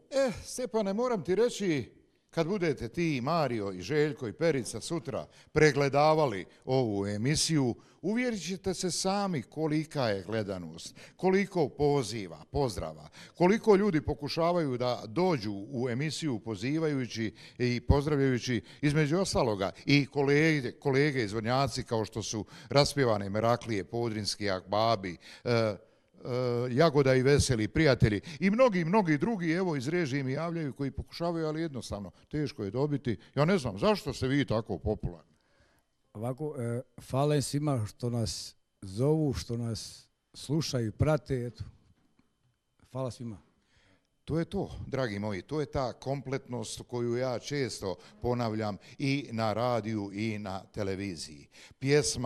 Stjepane, moram ti reći, kad budete ti, Mario i Željko i Perica sutra pregledavali ovu emisiju, uvjerit ćete se sami kolika je gledanost, koliko poziva, pozdrava, koliko ljudi pokušavaju da dođu u emisiju pozivajući i pozdravljajući između ostaloga i kolege izvornjaci kao što su raspjevane Meraklije, Podrinski Akbabi, Jagoda i Veseli, Prijatelji i mnogi drugi, evo iz režije mi javljaju koji pokušavaju, ali jednostavno teško je dobiti. Ja ne znam, zašto ste vi tako popularni? Ovako, hvala svima što nas zovu, što nas slušaju, prate, eto. Hvala svima. To je to, dragi moji, to je ta kompletnost koju ja često ponavljam i na radiju i na televiziji. Pjesma